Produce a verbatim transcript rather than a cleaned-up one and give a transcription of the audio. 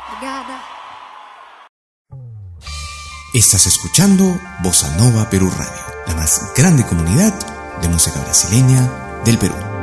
Obrigada. Estás escuchando Bossa Nova Perú Radio, la más grande comunidad de música brasileña del Perú.